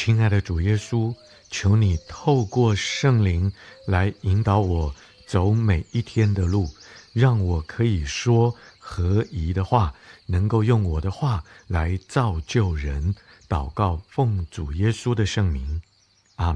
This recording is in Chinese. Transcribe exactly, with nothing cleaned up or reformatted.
亲爱的主耶稣，求你透过圣灵来引导我走每一天的路，让我可以说合宜的话，能够用我的话来造就人。祷告奉主耶稣的圣名，